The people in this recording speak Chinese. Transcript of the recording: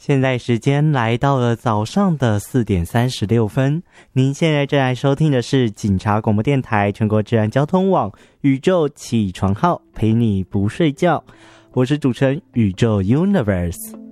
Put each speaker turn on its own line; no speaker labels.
现在时间来到了早上的4点36分，您现在正在收听的是警察广播电台全国治安交通网宇宙起床号，陪你不睡觉，我是主持人宇宙 Universe。